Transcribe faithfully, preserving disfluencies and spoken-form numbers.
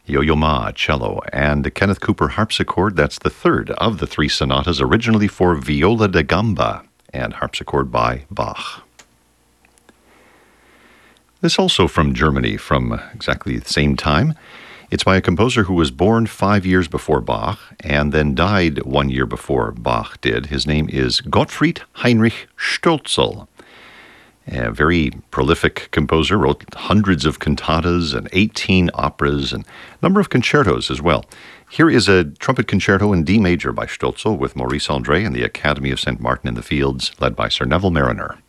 Yo-Yo Ma, cello, and the Kenneth Cooper harpsichord. That's the third of the three sonatas, originally for viola da gamba and harpsichord by Bach. This also from Germany, from exactly the same time. It's by a composer who was born five years before Bach and then died one year before Bach did. His name is Gottfried Heinrich Stölzl. A very prolific composer, wrote hundreds of cantatas and eighteen operas and a number of concertos as well. Here is a trumpet concerto in D major by Stölzl with Maurice André and the Academy of Saint Martin in the Fields, led by Sir Neville Mariner.